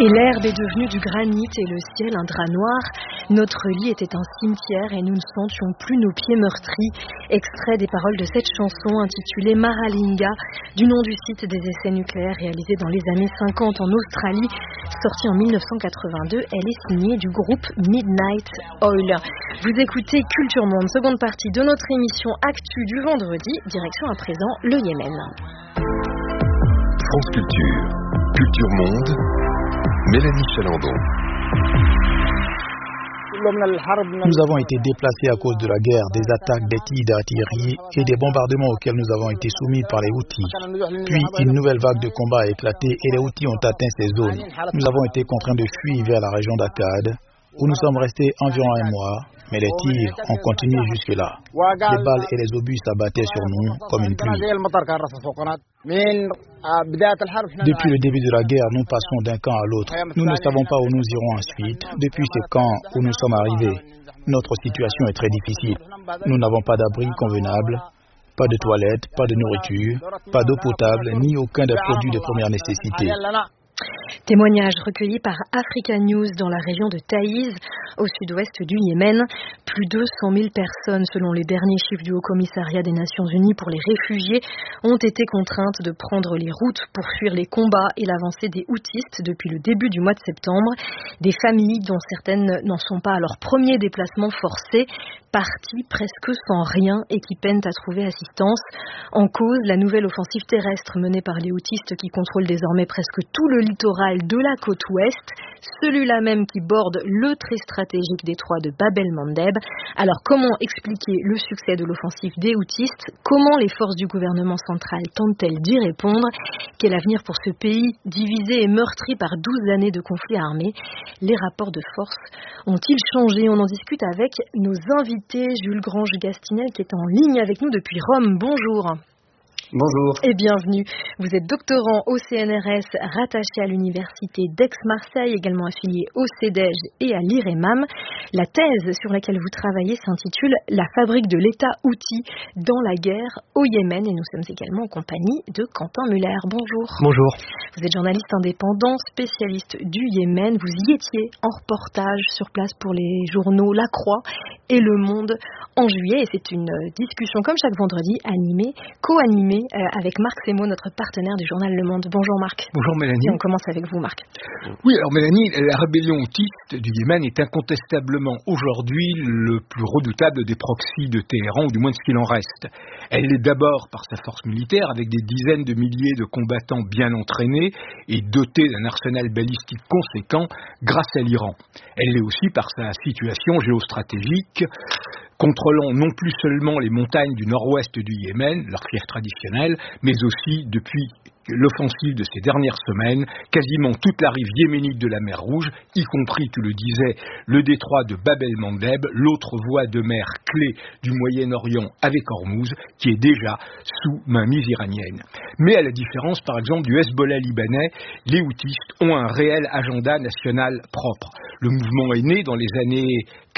Et l'herbe est devenue du granit et le ciel un drap noir. Notre lit était un cimetière et nous ne sentions plus nos pieds meurtris. Extrait des paroles de cette chanson intitulée Maralinga, du nom du site des essais nucléaires réalisé dans les années 50 en Australie. Sortie en 1982, elle est signée du groupe Midnight Oil. Vous écoutez Culture Monde, seconde partie de notre émission Actu du vendredi. Direction à présent le Yémen. France Culture, Culture Monde, Mélanie Chalandon. Nous avons été déplacés à cause de la guerre, des attaques des tirs d'artillerie et des bombardements auxquels nous avons été soumis par les Houthis. Puis une nouvelle vague de combat a éclaté et les Houthis ont atteint ces zones. Nous avons été contraints de fuir vers la région d'Akkad, où nous sommes restés environ un mois, mais les tirs ont continué jusque-là. Les balles et les obus s'abattaient sur nous comme une pluie. Depuis le début de la guerre, nous passons d'un camp à l'autre. Nous ne savons pas où nous irons ensuite. Depuis ces camps où nous sommes arrivés, notre situation est très difficile. Nous n'avons pas d'abri convenable, pas de toilettes, pas de nourriture, pas d'eau potable, ni aucun des produits de première nécessité. Témoignage recueilli par Africa News dans la région de Taïz, au sud-ouest du Yémen. Plus de 100 000 personnes, selon les derniers chiffres du Haut-Commissariat des Nations Unies pour les réfugiés, ont été contraintes de prendre les routes pour fuir les combats et l'avancée des Houthis depuis le début du mois de septembre. Des familles dont certaines n'en sont pas à leur premier déplacement forcé, parties presque sans rien et qui peinent à trouver assistance. En cause, la nouvelle offensive terrestre menée par les Houthis qui contrôlent désormais presque tout le littoral de la côte ouest, celui-là même qui borde le très stratégique détroit de Bab el-Mandeb. Alors comment expliquer le succès de l'offensive des Houthis? Comment les forces du gouvernement central tentent-elles d'y répondre? Quel avenir pour ce pays divisé et meurtri par 12 années de conflits armés? Les rapports de force ont-ils changé? On en discute avec nos invités. Jules Grange-Gastinel qui est en ligne avec nous depuis Rome. Bonjour. Bonjour. Et bienvenue. Vous êtes doctorant au CNRS, rattaché à l'université d'Aix-Marseille, également affilié au CEDEJ et à l'IREMAM. La thèse sur laquelle vous travaillez s'intitule « La fabrique de l'État Houthi dans la guerre au Yémen » et nous sommes également en compagnie de Quentin Muller. Bonjour. Bonjour. Vous êtes journaliste indépendant, spécialiste du Yémen. Vous y étiez en reportage sur place pour les journaux La Croix et Le Monde en juillet. Et c'est une discussion, comme chaque vendredi, co-animée avec Marc Semo, notre partenaire du journal Le Monde. Bonjour Marc. Bonjour Mélanie. Et on commence avec vous Marc. Oui, alors Mélanie, la rébellion houtiste du Yémen est incontestablement aujourd'hui le plus redoutable des proxys de Téhéran, ou du moins de ce qu'il en reste. Elle l'est d'abord par sa force militaire, avec des dizaines de milliers de combattants bien entraînés et dotés d'un arsenal balistique conséquent grâce à l'Iran. Elle l'est aussi par sa situation géostratégique, contrôlant non plus seulement les montagnes du nord-ouest du Yémen, leur fief traditionnel, mais aussi, depuis l'offensive de ces dernières semaines, quasiment toute la rive yéménite de la mer Rouge, y compris, tu le disais, le détroit de Bab el-Mandeb, l'autre voie de mer clé du Moyen-Orient avec Hormuz, qui est déjà sous mainmise iranienne. Mais à la différence, par exemple, du Hezbollah libanais, les Houthis ont un réel agenda national propre. Le mouvement est né dans les années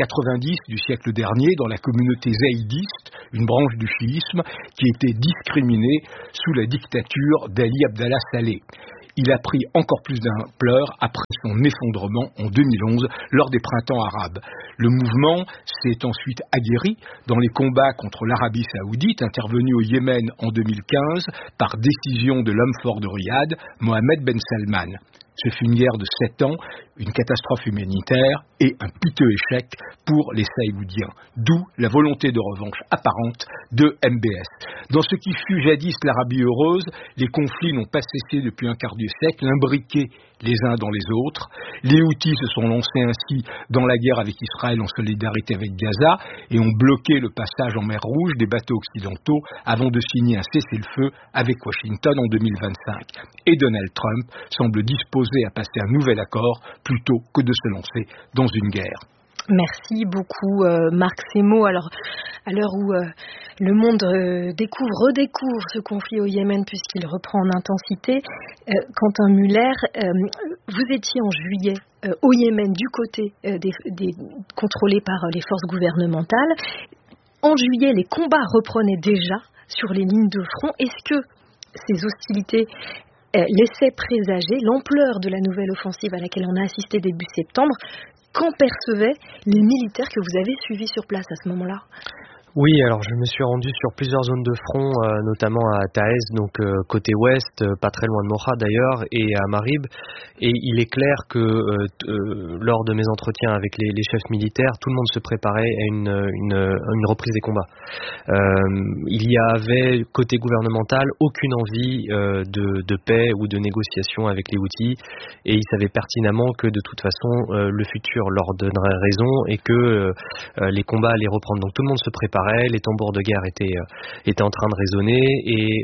90 du siècle dernier dans la communauté zaïdiste, une branche du chiisme qui était discriminée sous la dictature d'Ali Abdallah Saleh. Il a pris encore plus d'ampleur après son effondrement en 2011 lors des printemps arabes. Le mouvement s'est ensuite aguerri dans les combats contre l'Arabie saoudite intervenus au Yémen en 2015 par décision de l'homme fort de Riyad, Mohammed Ben Salman. Ce fut une guerre de 7 ans, une catastrophe humanitaire et un piteux échec pour les Saoudiens. D'où la volonté de revanche apparente de MBS. Dans ce qui fut jadis l'Arabie heureuse, les conflits n'ont pas cessé depuis un quart de siècle, imbriqués les uns dans les autres. Les Houthis se sont lancés ainsi dans la guerre avec Israël en solidarité avec Gaza et ont bloqué le passage en mer Rouge des bateaux occidentaux avant de signer un cessez-le-feu avec Washington en 2025. Et Donald Trump semble disposé à passer un nouvel accord plutôt que de se lancer dans une guerre. Merci beaucoup Marc Semo. Alors, à l'heure où le monde redécouvre ce conflit au Yémen puisqu'il reprend en intensité, Quentin Muller, vous étiez en juillet au Yémen du côté contrôlés par les forces gouvernementales. En juillet, les combats reprenaient déjà sur les lignes de front. Est-ce que ces hostilités laissait présager l'ampleur de la nouvelle offensive à laquelle on a assisté début septembre. Qu'en percevaient les militaires que vous avez suivis sur place à ce moment-là ? Oui, alors je me suis rendu sur plusieurs zones de front, notamment à Taez, donc côté ouest, pas très loin de Mocha d'ailleurs, et à Marib. Et il est clair que lors de mes entretiens avec les chefs militaires, tout le monde se préparait à une reprise des combats. Il y avait, côté gouvernemental, aucune envie de paix ou de négociation avec les Houthis, et ils savaient pertinemment que de toute façon, le futur leur donnerait raison et que les combats allaient reprendre. Donc tout le monde se préparait. Les tambours de guerre étaient en train de résonner et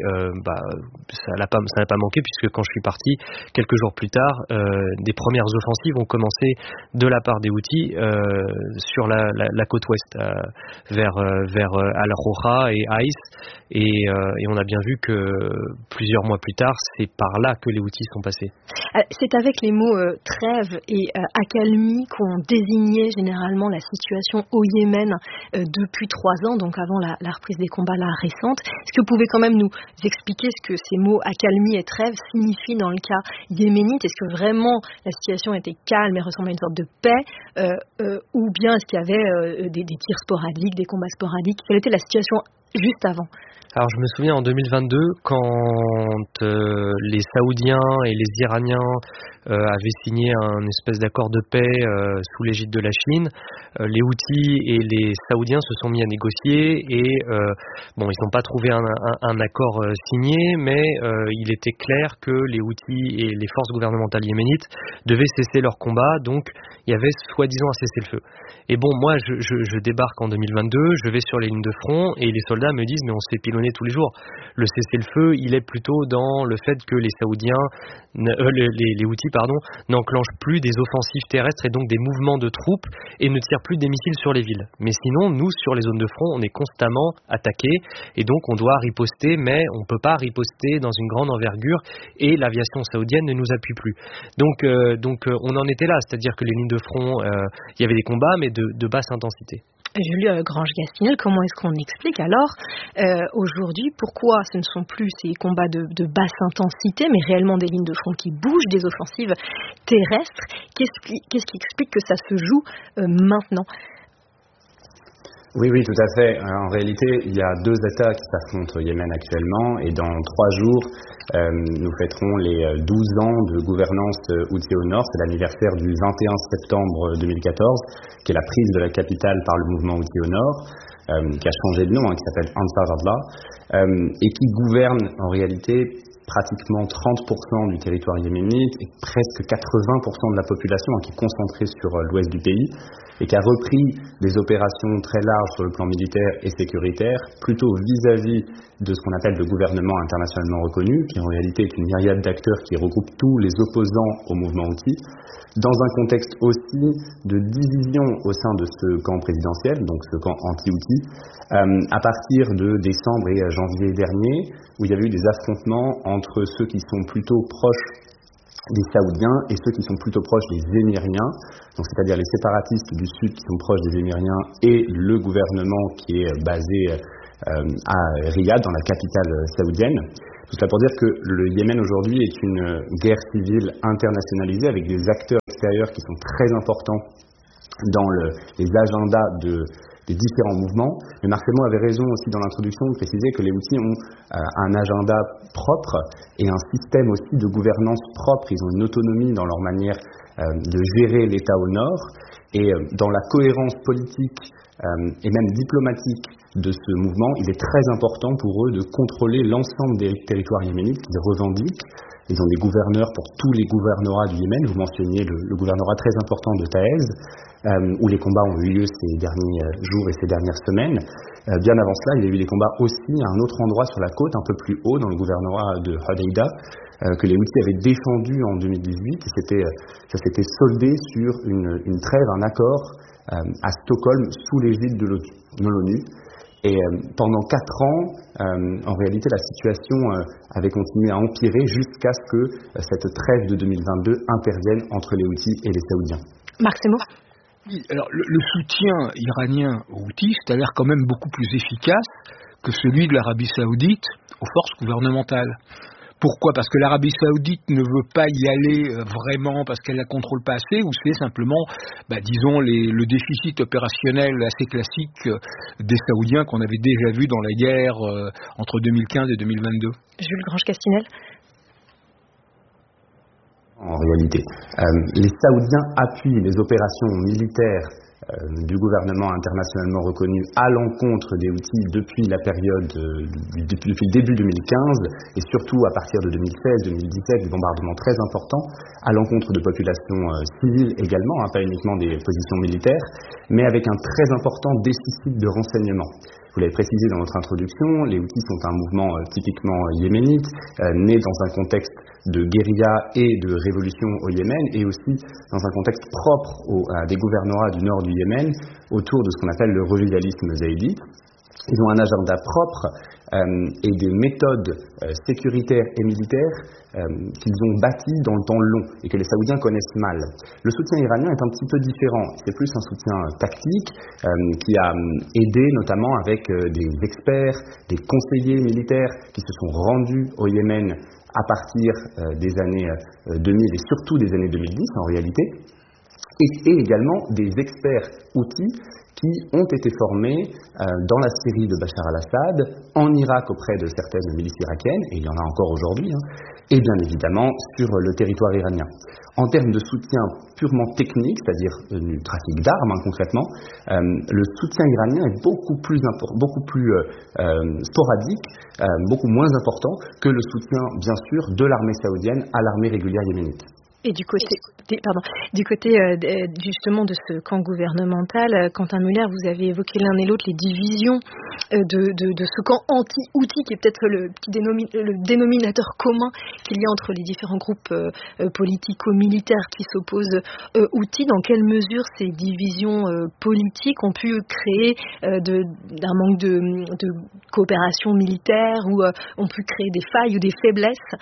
ça n'a pas manqué, puisque quand je suis parti, quelques jours plus tard, des premières offensives ont commencé de la part des Houthis sur la côte ouest, vers Al-Roja et Aïs, et on a bien vu que plusieurs mois plus tard, c'est par là que les Houthis sont passés. C'est avec les mots trêve et accalmie qu'on désignait généralement la situation au Yémen depuis 3 ans, donc avant la reprise des combats là récente. Est-ce que vous pouvez quand même nous expliquer ce que ces mots accalmie et trêve signifient dans le cas yéménite ? Est-ce que vraiment la situation était calme et ressemblait à une sorte de paix, ou bien est-ce qu'il y avait des tirs sporadiques, des combats sporadiques ? Quelle était la situation juste avant ? Alors je me souviens en 2022, quand les Saoudiens et les Iraniens avaient signé un espèce d'accord de paix sous l'égide de la Chine, les Houthis et les Saoudiens se sont mis à négocier et ils n'ont pas trouvé un accord signé, mais il était clair que les Houthis et les forces gouvernementales yéménites devaient cesser leur combat, donc il y avait soi-disant un cessez-le-feu. Et bon, moi je débarque en 2022, je vais sur les lignes de front et les soldats me disent mais on se fait pilonner tous les jours. Le cessez-le-feu, il est plutôt dans le fait que les Saoudiens, les Houthis, n'enclenchent plus des offensives terrestres et donc des mouvements de troupes et ne tirent plus des missiles sur les villes. Mais sinon, nous, sur les zones de front, on est constamment attaqués et donc on doit riposter, mais on ne peut pas riposter dans une grande envergure et l'aviation saoudienne ne nous appuie plus. Donc on en était là, c'est-à-dire que les lignes de front, il y avait des combats, mais de basse intensité. Julie Grange-Gastinel, comment est-ce qu'on explique alors aujourd'hui pourquoi ce ne sont plus ces combats de basse intensité, mais réellement des lignes de front qui bougent, des offensives terrestres ? Qu'est-ce qui explique que ça se joue maintenant ? Oui, tout à fait. En réalité, il y a 2 États qui s'affrontent au Yémen actuellement et dans 3 jours, nous fêterons les 12 ans de gouvernance Houthi au nord. C'est l'anniversaire du 21 septembre 2014, qui est la prise de la capitale par le mouvement Houthi au nord, qui a changé de nom, qui s'appelle Ansar Allah, et qui gouverne en réalité pratiquement 30% du territoire yéménite et presque 80% de la population qui est concentrée sur l'ouest du pays et qui a repris des opérations très larges sur le plan militaire et sécuritaire, plutôt vis-à-vis de ce qu'on appelle le gouvernement internationalement reconnu, qui en réalité est une myriade d'acteurs qui regroupe tous les opposants au mouvement Houthi, dans un contexte aussi de division au sein de ce camp présidentiel, donc ce camp anti-Houthi, à partir de décembre et janvier dernier, où il y avait eu des affrontements entre ceux qui sont plutôt proches des Saoudiens et ceux qui sont plutôt proches des Émiriens, donc c'est-à-dire les séparatistes du sud qui sont proches des Émiriens et le gouvernement qui est basé à Riyad, dans la capitale saoudienne. Tout cela pour dire que le Yémen aujourd'hui est une guerre civile internationalisée avec des acteurs extérieurs qui sont très importants dans les agendas des différents mouvements. Mais Marc Fesneau avait raison aussi dans l'introduction de préciser que les Houthis ont un agenda propre et un système aussi de gouvernance propre. Ils ont une autonomie dans leur manière de gérer l'État au nord. Et dans la cohérence politique et même diplomatique de ce mouvement, il est très important pour eux de contrôler l'ensemble des territoires yéménites qu'ils revendiquent. Ils ont des gouverneurs pour tous les gouvernorats du Yémen. Vous mentionniez le gouvernorat très important de Taez, où les combats ont eu lieu ces derniers jours et ces dernières semaines. Bien avant cela, il y a eu des combats aussi à un autre endroit sur la côte, un peu plus haut, dans le gouvernorat de Hodeïda, que les Houthis avaient défendu en 2018. Et ça s'était soldé sur une trêve, un accord à Stockholm, sous l'égide de l'ONU. Et pendant 4 ans, en réalité, la situation avait continué à empirer jusqu'à ce que cette trêve de 2022 intervienne entre les Houthis et les Saoudiens. Marc Fesneau. Oui, alors le soutien iranien aux Houthis a l'air quand même beaucoup plus efficace que celui de l'Arabie Saoudite aux forces gouvernementales. Pourquoi ? Parce que l'Arabie Saoudite ne veut pas y aller vraiment parce qu'elle ne la contrôle pas assez, ou c'est simplement, disons, le déficit opérationnel assez classique des Saoudiens qu'on avait déjà vu dans la guerre entre 2015 et 2022 ? Jules Grange-Castinel. En réalité, les Saoudiens appuient les opérations militaires du gouvernement internationalement reconnu à l'encontre des Houthis depuis la période, depuis le début 2015 et surtout à partir de 2016-2017, des bombardements très importants à l'encontre de populations civiles également, pas uniquement des positions militaires, mais avec un très important déficit de renseignement. Vous l'avez précisé dans votre introduction, les Houthis sont un mouvement typiquement yéménite, né dans un contexte de guérilla et de révolution au Yémen, et aussi dans un contexte propre à des gouvernorats du nord du Yémen, autour de ce qu'on appelle le revivalisme zaïdi. Ils ont un agenda propre et des méthodes sécuritaires et militaires qu'ils ont bâties dans le temps long et que les Saoudiens connaissent mal. Le soutien iranien est un petit peu différent. C'est plus un soutien tactique qui a aidé notamment avec des experts, des conseillers militaires qui se sont rendus au Yémen à partir des années 2000 et surtout des années 2010 en réalité, et également des experts houthis qui ont été formés dans la Syrie de Bachar al-Assad, en Irak auprès de certaines milices irakiennes, et il y en a encore aujourd'hui, et bien évidemment sur le territoire iranien. En termes de soutien purement technique, c'est-à-dire du trafic d'armes concrètement, le soutien iranien est beaucoup plus sporadique, beaucoup moins important que le soutien, bien sûr, de l'armée saoudienne à l'armée régulière yéménite. Et du côté justement de ce camp gouvernemental, Quentin Müller, vous avez évoqué l'un et l'autre les divisions de ce camp anti-Houthi, qui est peut-être le dénominateur commun qu'il y a entre les différents groupes politico-militaires qui s'opposent Houthis. Dans quelle mesure ces divisions politiques ont pu créer d'un manque de coopération militaire, ou ont pu créer des failles ou des faiblesses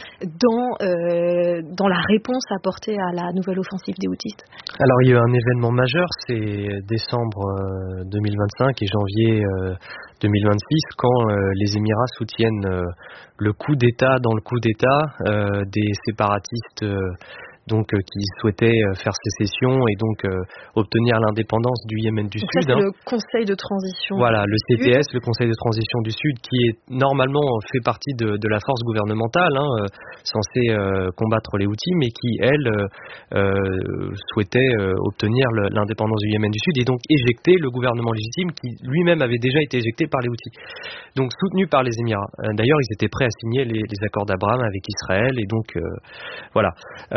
dans la réponse apportée à la nouvelle offensive des Houthis? Alors il y a eu un événement majeur, c'est décembre 2025 et janvier 2026, quand les Émirats soutiennent le coup d'État dans le coup d'État des séparatistes qui souhaitaient faire sécession et donc obtenir l'indépendance du Yémen du donc Sud. Ça, c'est le Conseil de transition. Voilà, le CTS, le Conseil de transition du Sud, qui est normalement fait partie de la force gouvernementale, censée combattre les Houthis, mais qui, elle, souhaitait obtenir l'indépendance du Yémen du Sud et donc éjecter le gouvernement légitime qui lui-même avait déjà été éjecté par les Houthis. Donc soutenu par les Émirats. D'ailleurs, ils étaient prêts à signer les accords d'Abraham avec Israël et donc voilà.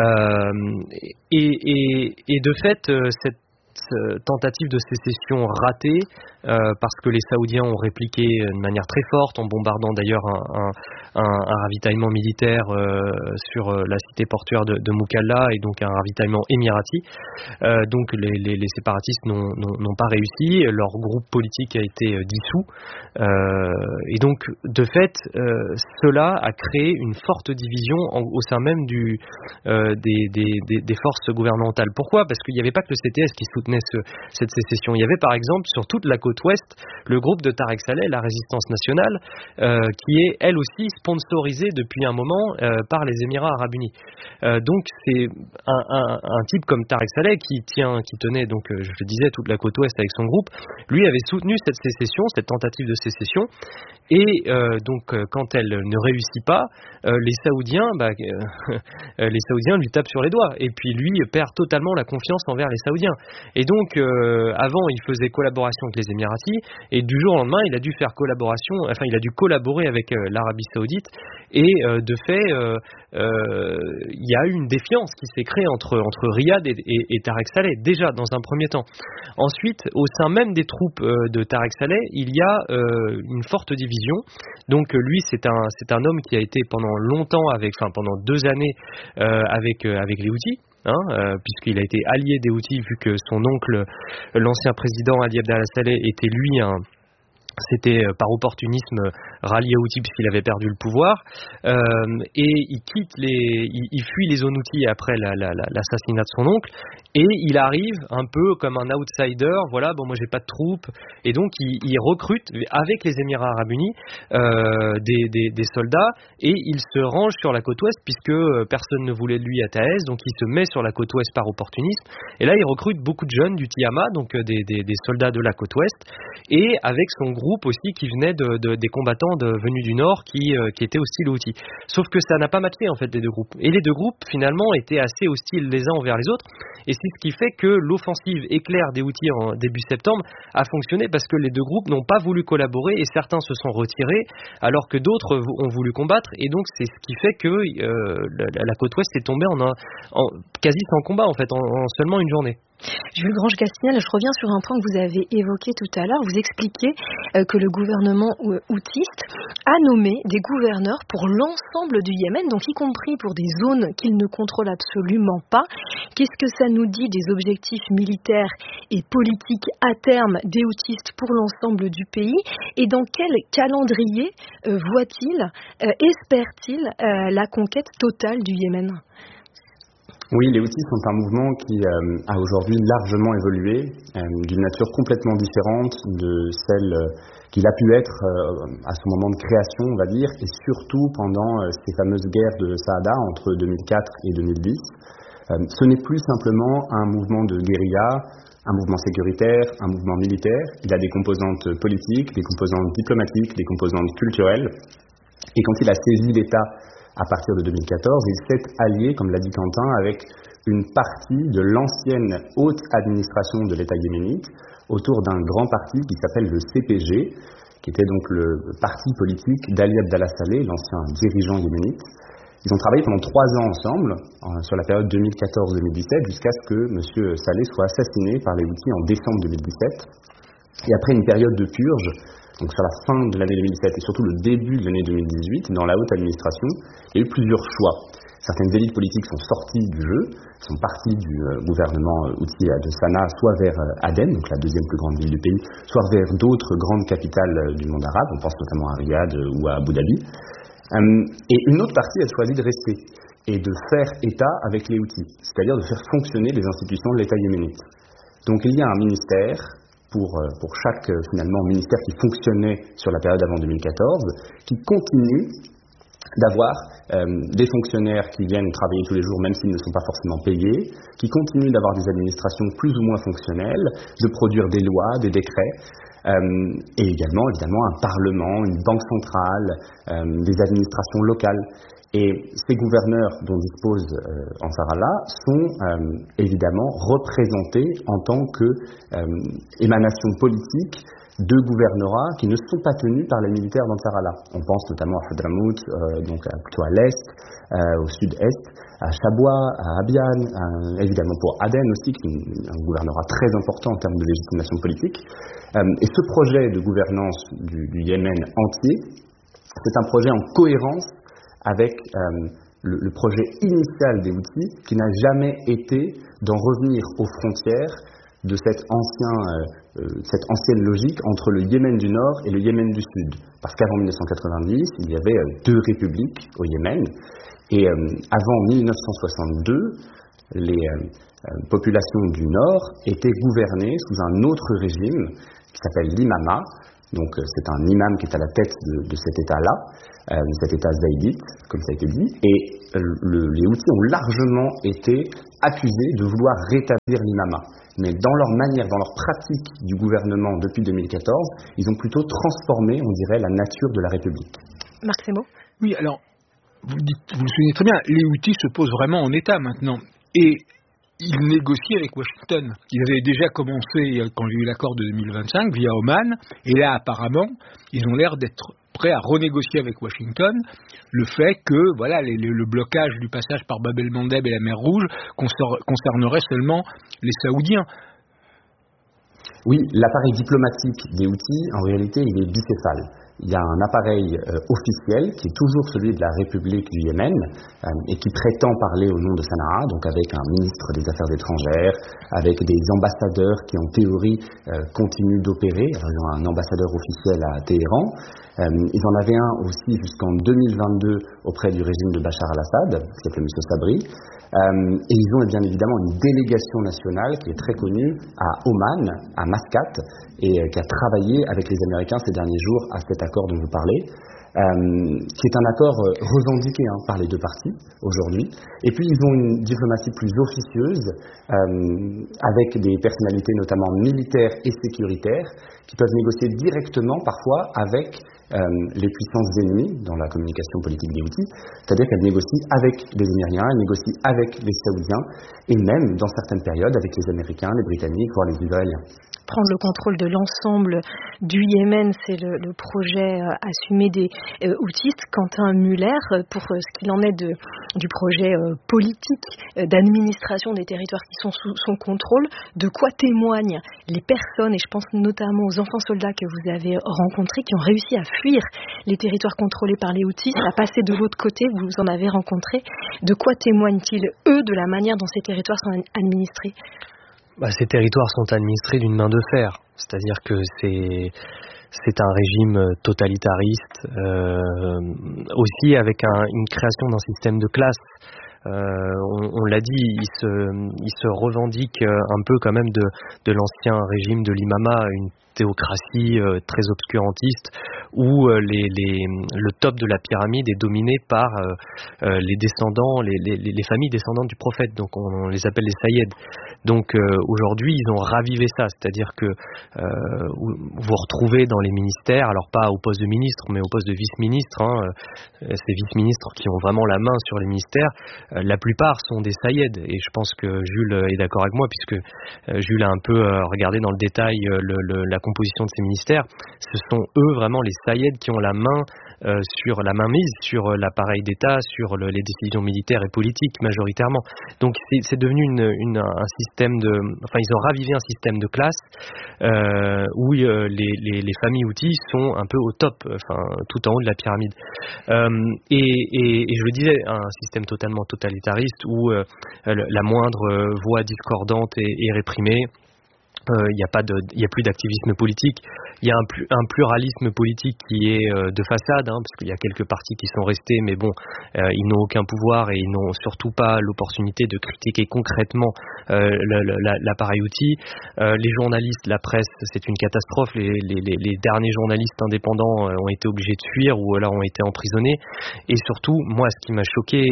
Et de fait, cette tentative de sécession ratée, parce que les Saoudiens ont répliqué de manière très forte, en bombardant d'ailleurs un ravitaillement militaire sur la cité portuaire de Mukalla, et donc un ravitaillement émirati. Donc les séparatistes n'ont pas réussi, leur groupe politique a été dissous, et donc de fait cela a créé une forte division au sein même des forces gouvernementales. Pourquoi ? Parce qu'il n'y avait pas que le CTS qui soutenait cette sécession. Il y avait par exemple sur toute la côte ouest le groupe de Tarek Saleh, la Résistance nationale, qui est elle aussi sponsorisée depuis un moment par les Émirats arabes unis. Donc c'est un type comme Tarek Saleh qui tenait donc je le disais toute la côte ouest avec son groupe, lui avait soutenu cette sécession, cette tentative de sécession, et donc quand elle ne réussit pas, les Saoudiens lui tapent sur les doigts, et puis lui perd totalement la confiance envers les Saoudiens. Et donc avant il faisait collaboration avec les Émiratis, et du jour au lendemain il a dû collaborer avec l'Arabie Saoudite, et de fait il y a eu une défiance qui s'est créée entre Riyad et Tarek Saleh, déjà dans un premier temps. Ensuite, au sein même des troupes de Tarek Saleh, il y a une forte division. Donc lui c'est un homme qui a été pendant 2 années avec les Houthis, puisqu'il a été allié des Houthis, vu que son oncle, l'ancien président Ali Abdallah Saleh, était lui c'était par opportunisme rallié aux Houthis puisqu'il avait perdu le pouvoir, et il fuit les zones Houthis après l'assassinat de son oncle, et il arrive un peu comme un outsider, voilà, bon moi j'ai pas de troupes, et donc il recrute avec les Émirats Arabes Unis des soldats, et il se range sur la côte ouest puisque personne ne voulait de lui à Taïz, donc il se met sur la côte ouest par opportunisme, et là il recrute beaucoup de jeunes du Tiama, donc des soldats de la côte ouest, et avec son groupe aussi qui venait des combattants venus du nord qui étaient hostiles aux Houthis. Sauf que ça n'a pas matché en fait les deux groupes, et les deux groupes finalement étaient assez hostiles les uns envers les autres, et c'est ce qui fait que l'offensive éclair des Houthis en début septembre a fonctionné parce que les deux groupes n'ont pas voulu collaborer et certains se sont retirés alors que d'autres ont voulu combattre, et donc c'est ce qui fait que la côte ouest est tombée en quasi sans combat en fait en seulement une journée. Jules Grange-Castignel, je reviens sur un point que vous avez évoqué tout à l'heure. Vous expliquez que le gouvernement houthiste a nommé des gouverneurs pour l'ensemble du Yémen, donc y compris pour des zones qu'il ne contrôle absolument pas. Qu'est-ce que ça nous dit des objectifs militaires et politiques à terme des houthисtes pour l'ensemble du pays, et dans quel calendrier voit-il, espère-t-il la conquête totale du Yémen ? Oui, les Houthis sont un mouvement qui a aujourd'hui largement évolué, d'une nature complètement différente de celle qu'il a pu être à son moment de création, on va dire, et surtout pendant ces fameuses guerres de Saada entre 2004 et 2010. Ce n'est plus simplement un mouvement de guérilla, un mouvement sécuritaire, un mouvement militaire. Il a des composantes politiques, des composantes diplomatiques, des composantes culturelles. Et quand il a saisi l'État à partir de 2014, il s'est allié, comme l'a dit Quentin, avec une partie de l'ancienne haute administration de l'État yéménite autour d'un grand parti qui s'appelle le CPG, qui était donc le parti politique d'Ali Abdallah Saleh, l'ancien dirigeant yéménite. Ils ont travaillé pendant 3 ans ensemble, sur la période 2014-2017, jusqu'à ce que M. Saleh soit assassiné par les Houthis en décembre 2017. Et après une période de purge, donc sur la fin de l'année 2017 et surtout le début de l'année 2018, dans la haute administration, il y a eu plusieurs choix. Certaines élites politiques sont sorties du jeu, sont parties du gouvernement houthi de Sanaa, soit vers Aden, donc la deuxième plus grande ville du pays, soit vers d'autres grandes capitales du monde arabe, on pense notamment à Riyad ou à Abu Dhabi. Et une autre partie a choisi de rester et de faire État avec les Houthis, c'est-à-dire de faire fonctionner les institutions de l'État yéménite. Donc il y a un ministère pour chaque finalement ministère qui fonctionnait sur la période avant 2014, qui continue d'avoir des fonctionnaires qui viennent travailler tous les jours même s'ils ne sont pas forcément payés, qui continuent d'avoir des administrations plus ou moins fonctionnelles, de produire des lois, des décrets, et également évidemment un parlement, une banque centrale, des administrations locales. Et ces gouverneurs dont dispose Ansarallah sont évidemment représentés en tant qu'émanation politique de gouvernorats qui ne sont pas tenus par les militaires d'Ansarallah. On pense notamment à Hadramout, donc plutôt à l'est, au sud-est, à Chabwa, à Abyan, évidemment pour Aden aussi, qui est un gouvernorat très important en termes de légitimation politique. Et ce projet de gouvernance du Yémen entier, c'est un projet en cohérence avec le projet initial des Houthis, qui n'a jamais été d'en revenir aux frontières de cette ancienne logique entre le Yémen du Nord et le Yémen du Sud. Parce qu'avant 1990, il y avait 2 républiques au Yémen, et avant 1962, les populations du Nord étaient gouvernées sous un autre régime qui s'appelle l'imama. Donc c'est un imam qui est à la tête de cet État-là, cet État zaïdite, comme ça a été dit, et les Houthis ont largement été accusés de vouloir rétablir l'imama. Mais dans leur manière, dans leur pratique du gouvernement depuis 2014, ils ont plutôt transformé, on dirait, la nature de la République. Marc Semo ? Oui, alors, vous le soulignez très bien, les Houthis se posent vraiment en État maintenant. Et ils négocient avec Washington. Ils avaient déjà commencé, quand il y a eu l'accord de 2025, via Oman, et là, apparemment, ils ont l'air d'être prêts à renégocier avec Washington le fait que voilà, le blocage du passage par Bab el-Mandeb et la mer Rouge concernerait seulement les Saoudiens. Oui, l'appareil diplomatique des Houthis, en réalité, il est bicéphale. il y a un appareil officiel qui est toujours celui de la République du Yémen et qui prétend parler au nom de Sanaa, donc avec un ministre des Affaires étrangères, avec des ambassadeurs qui en théorie continuent d'opérer. Alors, ils ont un ambassadeur officiel à Téhéran. Ils en avaient un aussi jusqu'en 2022 auprès du régime de Bachar al-Assad, qui s'appelle M. Sabri. Et ils ont bien évidemment une délégation nationale qui est très connue à Oman, à Mascate, et qui a travaillé avec les Américains ces derniers jours à cet accord dont vous parlez, qui est un accord revendiqué par les deux parties aujourd'hui. Et puis ils ont une diplomatie plus officieuse, avec des personnalités notamment militaires et sécuritaires, qui peuvent négocier directement parfois avec les puissances ennemies dans la communication politique des Houthis, c'est-à-dire qu'elles négocient avec les Émiriens, elles négocient avec les Saoudiens, et même, dans certaines périodes, avec les Américains, les Britanniques, voire les Israéliens. Prendre le contrôle de l'ensemble du Yémen, c'est le projet assumé des Houthis. Quentin Muller, pour ce qu'il en est du projet politique d'administration des territoires qui sont sous son contrôle, de quoi témoignent les personnes, et je pense notamment aux enfants soldats que vous avez rencontrés, qui ont réussi à fuir les territoires contrôlés par les Houthis, à passer de l'autre côté, vous en avez rencontré. De quoi témoignent-ils, eux, de la manière dont ces territoires sont administrés ? Ces territoires sont administrés d'une main de fer, c'est-à-dire que c'est un régime totalitariste, aussi avec une création d'un système de classe. On l'a dit, il se revendique un peu quand même de l'ancien régime de l'imama, une théocratie très obscurantiste où le top de la pyramide est dominé par les descendants, les familles descendantes du prophète, donc on les appelle les Sayyeds. Donc aujourd'hui ils ont ravivé ça, c'est-à-dire que vous retrouvez dans les ministères, alors pas au poste de ministre mais au poste de vice-ministre, ces vice-ministres qui ont vraiment la main sur les ministères, la plupart sont des Sayyeds, et je pense que Jules est d'accord avec moi puisque Jules a un peu regardé dans le détail la composition de ces ministères. Ce sont eux vraiment les Sayyeds qui ont la main sur la mainmise sur l'appareil d'État, sur les décisions militaires et politiques majoritairement. Donc c'est devenu un système ils ont ravivé un système de classe où les familles Houthis sont un peu au top, tout en haut de la pyramide. Et je le disais, un système totalement totalitariste où la moindre voix discordante est réprimée. Il n'y a plus d'activisme politique. Il y a un pluralisme politique qui est de façade, parce qu'il y a quelques partis qui sont restés, mais bon, ils n'ont aucun pouvoir et ils n'ont surtout pas l'opportunité de critiquer concrètement l'appareil Houthi. Les journalistes, la presse, c'est une catastrophe. Les derniers journalistes indépendants ont été obligés de fuir ou alors ont été emprisonnés. Et surtout, moi, ce qui m'a choqué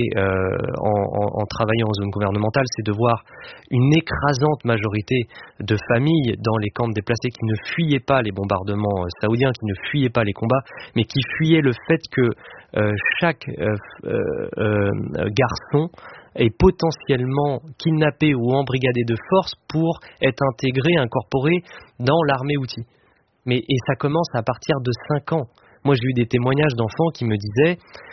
en travaillant en zone gouvernementale, c'est de voir une écrasante majorité de familles dans les camps de déplacés qui ne fuyaient pas les bombardements saoudiens, qui ne fuyaient pas les combats, mais qui fuyaient le fait que chaque garçon est potentiellement kidnappé ou embrigadé de force pour être intégré, incorporé dans l'armée Houthi. Et ça commence à partir de 5 ans. Moi, j'ai eu des témoignages d'enfants qui me disaient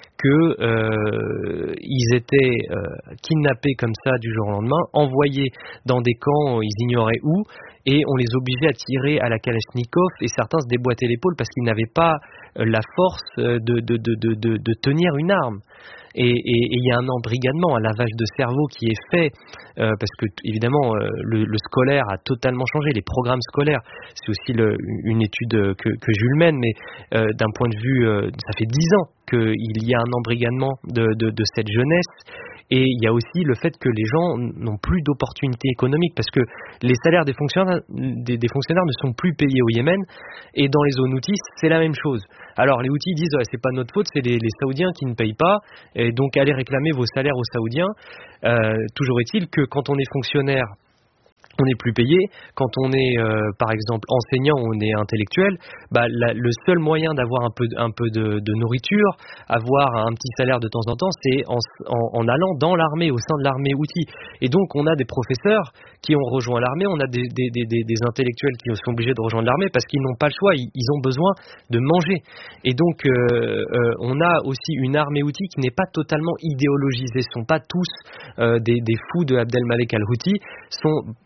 qu'ils étaient kidnappés comme ça du jour au lendemain, envoyés dans des camps, ils ignoraient où, et on les obligeait à tirer à la Kalachnikov, et certains se déboîtaient l'épaule parce qu'ils n'avaient pas la force de tenir une arme. Et il y a un embrigadement, un lavage de cerveau qui est fait, parce que évidemment le scolaire a totalement changé, les programmes scolaires, c'est aussi une étude que Jules mène, mais d'un point de vue, ça fait 10 ans qu'il y a un embrigadement de cette jeunesse. Et il y a aussi le fait que les gens n'ont plus d'opportunités économiques parce que les salaires des fonctionnaires ne sont plus payés au Yémen, et dans les zones Houthis c'est la même chose. Alors les Houthis disent c'est pas notre faute, c'est les Saoudiens qui ne payent pas, et donc allez réclamer vos salaires aux Saoudiens. Toujours est-il que quand on est fonctionnaire, on n'est plus payé. Quand on est, par exemple, enseignant, on est intellectuel, le seul moyen d'avoir un peu de nourriture, avoir un petit salaire de temps en temps, c'est en allant dans l'armée, au sein de l'armée Houthi. Et donc, on a des professeurs qui ont rejoint l'armée, on a des intellectuels qui sont obligés de rejoindre l'armée parce qu'ils n'ont pas le choix, ils ont besoin de manger. Et donc, on a aussi une armée Houthi qui n'est pas totalement idéologisée. Ce ne sont pas tous des fous de Abdelmalek al-Houthi, sont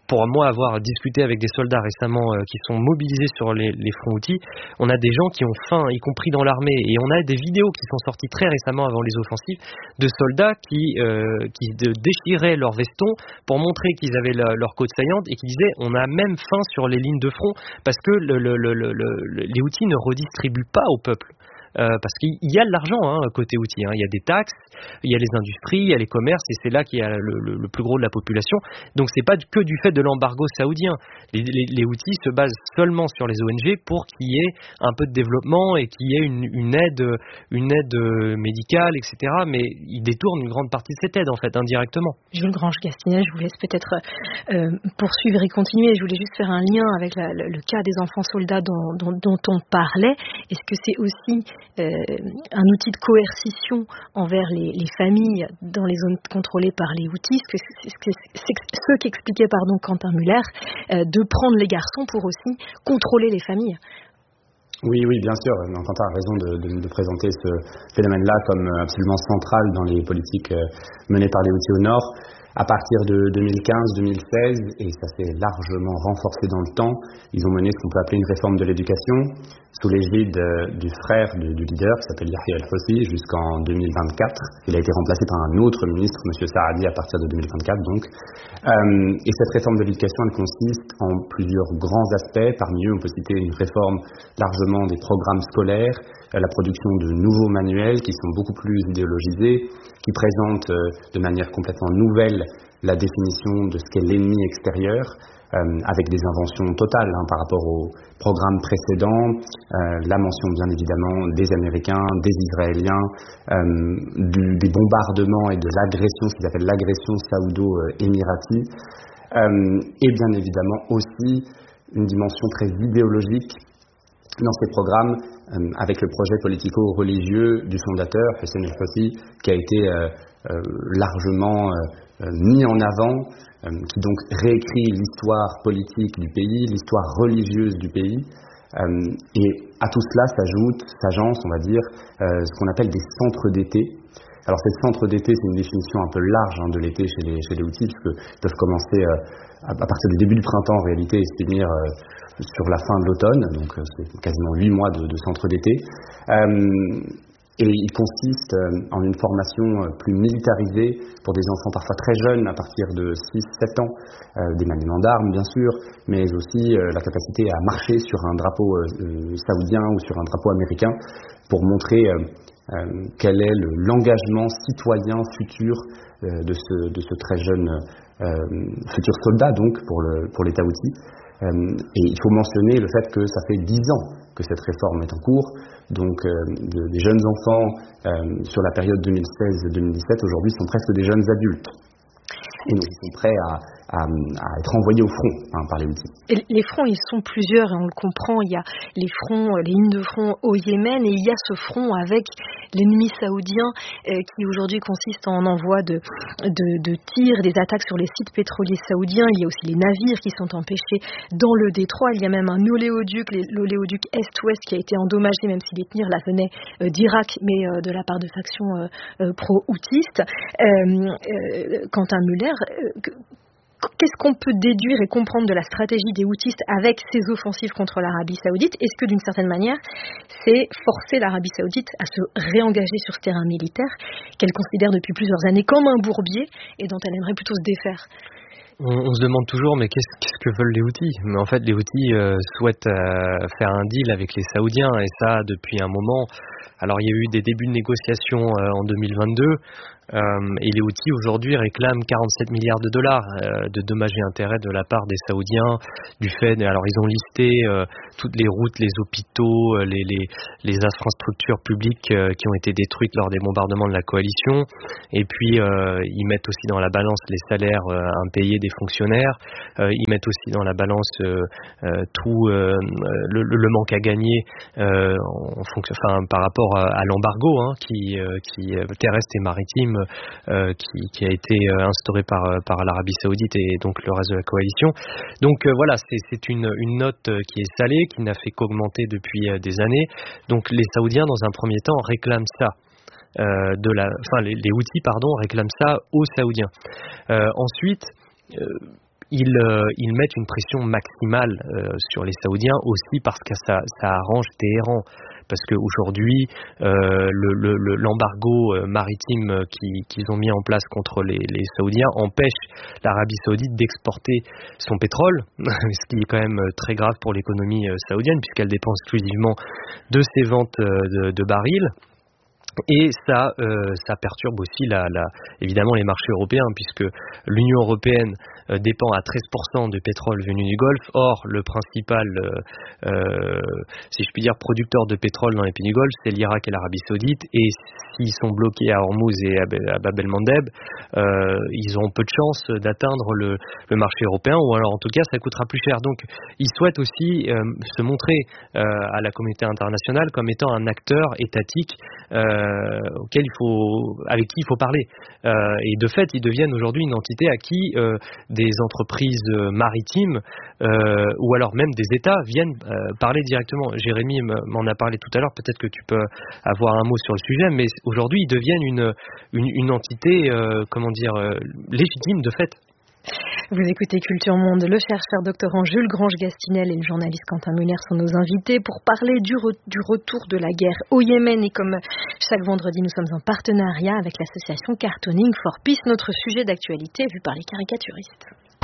pour moi avoir discuté avec des soldats récemment qui sont mobilisés sur les fronts houthis, on a des gens qui ont faim, y compris dans l'armée, et on a des vidéos qui sont sorties très récemment avant les offensives de soldats qui déchiraient leurs vestons pour montrer qu'ils avaient leur côte saillante et qui disaient on a même faim sur les lignes de front parce que les Houthis ne redistribuent pas au peuple. Parce qu'il y a de l'argent côté Houthi, il y a des taxes, il y a les industries, il y a les commerces, et c'est là qu'il y a le plus gros de la population. Donc c'est pas que du fait de l'embargo saoudien. Les Houthis se basent seulement sur les ONG pour qu'il y ait un peu de développement et qu'il y ait une aide médicale, etc. Mais ils détournent une grande partie de cette aide en fait indirectement. Jules Grange-Gastinet, je vous laisse peut-être poursuivre et continuer. Je voulais juste faire un lien avec le cas des enfants soldats dont on parlait. Est-ce que c'est aussi un outil de coercition envers les familles dans les zones contrôlées par les Houthis, ce qu'expliquait Quentin Müller, de prendre les garçons pour aussi contrôler les familles? Oui, bien sûr. Quentin a raison de présenter ce phénomène-là comme absolument central dans les politiques menées par les Houthis au nord. À partir de 2015-2016, et ça s'est largement renforcé dans le temps, ils ont mené ce qu'on peut appeler une réforme de l'éducation sous l'égide du frère du leader qui s'appelle Yahya El-Hossi jusqu'en 2024. Il a été remplacé par un autre ministre, M. Saadi, à partir de 2024 donc. Et cette réforme de l'éducation, elle consiste en plusieurs grands aspects. Parmi eux, on peut citer une réforme largement des programmes scolaires, la production de nouveaux manuels qui sont beaucoup plus idéologisés, qui présentent de manière complètement nouvelle la définition de ce qu'est l'ennemi extérieur, avec des inventions totales par rapport aux programmes précédents, la mention bien évidemment des Américains, des Israéliens, des bombardements et de l'agression, ce qu'ils appellent l'agression saoudo-émirati, et bien évidemment aussi une dimension très idéologique dans ces programmes, avec le projet politico-religieux du fondateur, Hussein El-Hossi, qui a été largement mis en avant, qui donc réécrit l'histoire politique du pays, l'histoire religieuse du pays. Et à tout cela s'agence, on va dire, ce qu'on appelle des centres d'été. Alors ces centres d'été, c'est une définition un peu large de l'été chez les Houthis, puisqu'ils peuvent commencer à partir du début du printemps en réalité et se finir sur la fin de l'automne, donc c'est quasiment 8 mois de centre d'été. Et il consiste en une formation plus militarisée pour des enfants parfois très jeunes, à partir de 6-7 ans, des maniements d'armes bien sûr, mais aussi la capacité à marcher sur un drapeau saoudien ou sur un drapeau américain pour montrer quel est l'engagement citoyen futur de ce très jeune futur soldat donc pour l'État houthi. Et il faut mentionner le fait que ça fait 10 ans que cette réforme est en cours, donc des jeunes enfants sur la période 2016-2017 aujourd'hui sont presque des jeunes adultes. Et donc ils sont prêts à être envoyés au front par les Houthis. Et les fronts, ils sont plusieurs, et on le comprend. Il y a les fronts, les lignes de front au Yémen, et il y a ce front avec l'ennemi saoudien qui aujourd'hui consiste en envoi de tirs, des attaques sur les sites pétroliers saoudiens. Il y a aussi les navires qui sont empêchés dans le détroit. Il y a même un oléoduc, l'oléoduc Est-Ouest, qui a été endommagé, même si les tirs là venaient d'Irak, mais de la part de factions pro-houtistes. Quentin Müller, qu'est-ce qu'on peut déduire et comprendre de la stratégie des houtistes avec ces offensives contre l'Arabie Saoudite? Est-ce que d'une certaine manière, c'est forcer l'Arabie Saoudite à se réengager sur ce terrain militaire qu'elle considère depuis plusieurs années comme un bourbier et dont elle aimerait plutôt se défaire? On se demande toujours, mais qu'est-ce que veulent les Houthis? Mais en fait, les Houthis souhaitent faire un deal avec les Saoudiens, et ça depuis un moment. Alors, il y a eu des débuts de négociations en 2022, et les Houthis aujourd'hui réclament 47 milliards de dollars de dommages et intérêts de la part des Saoudiens, du fait. Alors, ils ont listé toutes les routes, les hôpitaux, les infrastructures publiques qui ont été détruites lors des bombardements de la coalition, et puis ils mettent aussi dans la balance les salaires impayés des fonctionnaires, ils mettent aussi dans la balance tout le manque à gagner par rapport à l'embargo qui terrestre et maritime qui a été instauré par l'Arabie Saoudite et donc le reste de la coalition. Donc voilà, c'est une note qui est salée, qui n'a fait qu'augmenter depuis des années. Donc les Saoudiens dans un premier temps réclament ça. Les Houthis réclament ça aux Saoudiens. Ensuite, ils mettent une pression maximale sur les Saoudiens aussi parce que ça arrange Téhéran. Parce qu'aujourd'hui, l'embargo maritime qu'ils ont mis en place contre les Saoudiens empêche l'Arabie Saoudite d'exporter son pétrole, ce qui est quand même très grave pour l'économie saoudienne, puisqu'elle dépend exclusivement de ses ventes de barils. Et ça perturbe aussi évidemment les marchés européens, puisque l'Union européenne dépend à 13% du pétrole venu du Golfe. Or, le principal, si je puis dire, producteur de pétrole dans les pays du Golfe, c'est l'Irak et l'Arabie Saoudite. Et s'ils sont bloqués à Hormuz et à Bab el-Mandeb, ils auront peu de chances d'atteindre le marché européen, ou alors en tout cas, ça coûtera plus cher. Donc, ils souhaitent aussi se montrer à la communauté internationale comme étant un acteur étatique avec qui il faut parler. Et de fait, ils deviennent aujourd'hui une entité à qui des entreprises maritimes ou alors même des États viennent parler directement. Jérémy m'en a parlé tout à l'heure, peut-être que tu peux avoir un mot sur le sujet, mais aujourd'hui, ils deviennent une entité, légitime de fait. Vous écoutez Culture Monde, le chercheur doctorant Jules Grange-Gastinel et le journaliste Quentin Muller sont nos invités pour parler du retour de la guerre au Yémen. Et comme chaque vendredi, nous sommes en partenariat avec l'association Cartooning for Peace. Notre sujet d'actualité vu par les caricaturistes.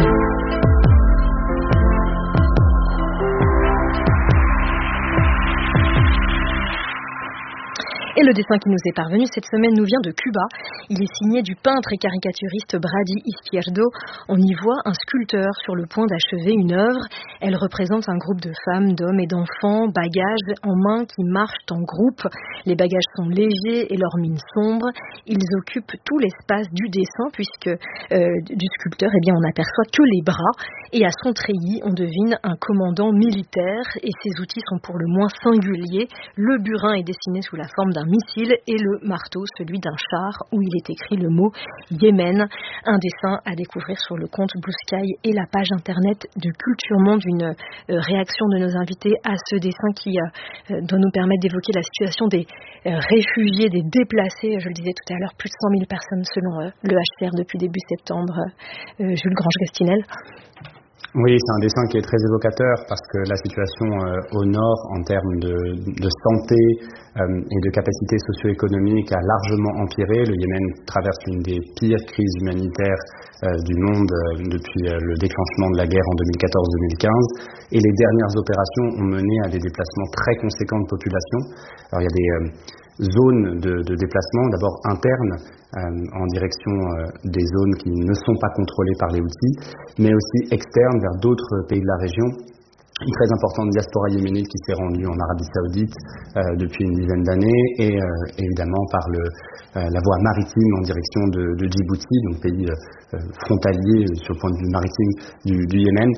Et le dessin qui nous est parvenu cette semaine nous vient de Cuba. Il est signé du peintre et caricaturiste Brady Izquierdo. On y voit un sculpteur sur le point d'achever une œuvre. Elle représente un groupe de femmes, d'hommes et d'enfants, bagages en main qui marchent en groupe. Les bagages sont légers et leurs mines sombres. Ils occupent tout l'espace du dessin puisque du sculpteur, on n'aperçoit que les bras. Et à son treillis, on devine un commandant militaire et ses outils sont pour le moins singuliers. Le burin est dessiné sous la forme d'un missile et le marteau celui d'un char où il est écrit le mot Yémen. Un dessin à découvrir sur le compte Blue Sky et la page internet de Culture Monde. Une réaction de nos invités à ce dessin qui doit nous permettre d'évoquer la situation des réfugiés, des déplacés. Je le disais tout à l'heure, plus de 100 000 personnes selon le HCR depuis début septembre. Jules Grange-Gastinel. Oui, c'est un dessin qui est très évocateur parce que la situation au nord en termes de santé et de capacité socio-économique a largement empiré. Le Yémen traverse l'une des pires crises humanitaires du monde depuis le déclenchement de la guerre en 2014-2015 et les dernières opérations ont mené à des déplacements très conséquents de population. Alors il y a des zones de déplacement, d'abord internes en direction des zones qui ne sont pas contrôlées par les Houthis, mais aussi externes vers d'autres pays de la région. Une très importante diaspora yéménite qui s'est rendue en Arabie Saoudite depuis une dizaine d'années et évidemment par la voie maritime en direction de Djibouti, donc pays frontalier sur le point de vue maritime du Yémen.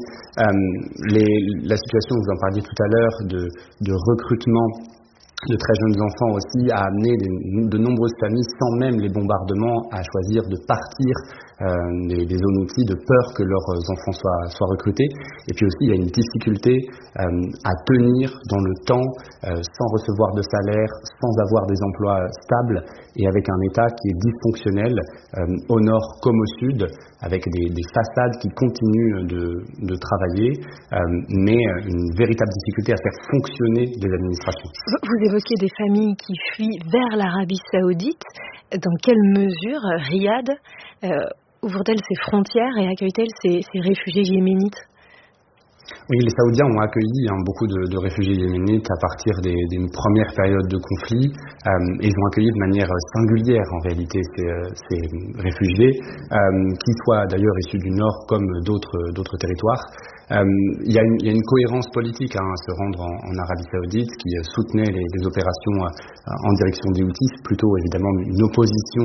La situation, vous en parliez tout à l'heure, de recrutement de très jeunes enfants aussi a amené de nombreuses familles, sans même les bombardements, à choisir de partir des zones outils de peur que leurs enfants soient recrutés. Et puis aussi, il y a une difficulté à tenir dans le temps, sans recevoir de salaire, sans avoir des emplois stables, et avec un État qui est dysfonctionnel au nord comme au sud, avec des façades qui continuent de travailler, mais une véritable difficulté à faire fonctionner les administrations. Vous évoquez des familles qui fuient vers l'Arabie Saoudite. Dans quelle mesure Riyad ouvre-t-elle ses frontières et accueille-t-elle ces réfugiés yéménites ? Oui, les Saoudiens ont accueilli beaucoup de réfugiés yéménites à partir d'une première période de conflit. Ils ont accueilli de manière singulière en réalité ces réfugiés, qui soient d'ailleurs issus du nord comme d'autres territoires. Il y a une cohérence politique à se rendre en Arabie Saoudite qui soutenait les opérations en direction des Houthis, plutôt évidemment une opposition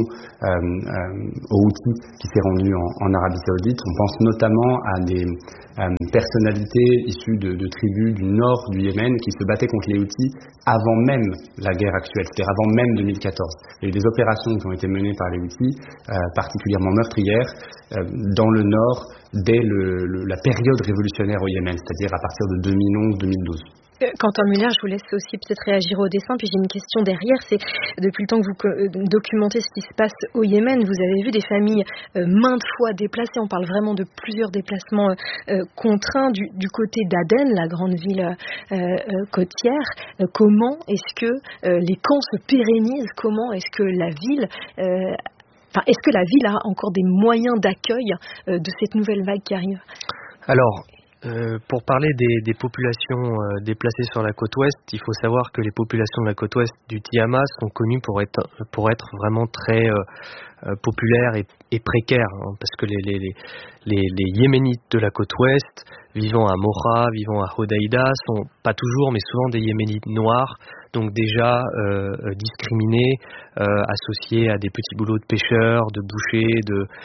aux Houthis qui s'est rendue en Arabie Saoudite. On pense notamment à des personnalités issues de tribus du nord du Yémen qui se battaient contre les Houthis avant même la guerre actuelle, c'est-à-dire avant même 2014. Il y a eu des opérations qui ont été menées par les Houthis, particulièrement meurtrières, dans le nord dès la période révolutionnaire au Yémen, c'est-à-dire à partir de 2011-2012. Quentin Muller, je vous laisse aussi peut-être réagir au dessin, puis j'ai une question derrière, c'est depuis le temps que vous documentez ce qui se passe au Yémen, vous avez vu des familles maintes fois déplacées, on parle vraiment de plusieurs déplacements contraints du côté d'Aden, la grande ville côtière. Comment est-ce que les camps se pérennisent? Comment est-ce que la ville... est-ce que la ville a encore des moyens d'accueil de cette nouvelle vague qui arrive? Alors, pour parler des populations déplacées sur la côte ouest, il faut savoir que les populations de la côte ouest du Tiamas sont connues pour être vraiment très populaires et précaires, hein, parce que les Yéménites de la côte ouest, vivant à Mocha, vivant à Hodeïda, sont pas toujours, mais souvent des Yéménites noirs, donc déjà discriminés, associés à des petits boulots de pêcheurs, de bouchers,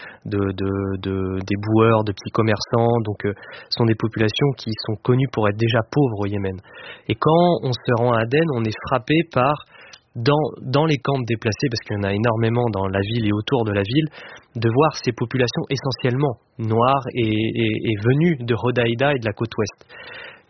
des boueurs, de petits commerçants. Donc sont des populations qui sont connues pour être déjà pauvres au Yémen. Et quand on se rend à Aden, on est frappé par dans les camps déplacés, parce qu'il y en a énormément dans la ville et autour de la ville, de voir ces populations essentiellement noires et venues de Hodeïda et de la côte ouest. Pourquoi ?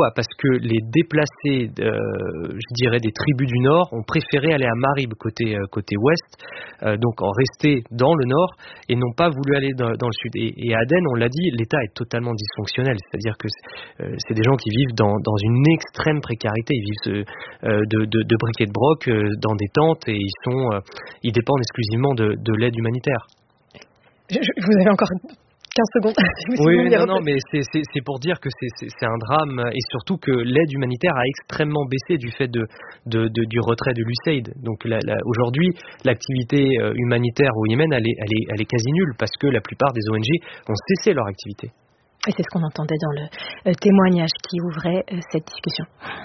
Parce que les déplacés, je dirais des tribus du nord, ont préféré aller à Marib côté ouest, donc en rester dans le nord et n'ont pas voulu aller dans le sud. Et à Aden, on l'a dit, l'État est totalement dysfonctionnel, c'est-à-dire que c'est des gens qui vivent dans une extrême précarité, ils vivent de briques et de broc dans des tentes et ils dépendent exclusivement de l'aide humanitaire. Vous avez encore 15 secondes. Oui, non, mais c'est pour dire que c'est un drame et surtout que l'aide humanitaire a extrêmement baissé du fait du retrait de l'USAID. Donc aujourd'hui, l'activité humanitaire au Yémen, elle est quasi nulle parce que la plupart des ONG ont cessé leur activité. Et c'est ce qu'on entendait dans le témoignage qui ouvrait cette discussion.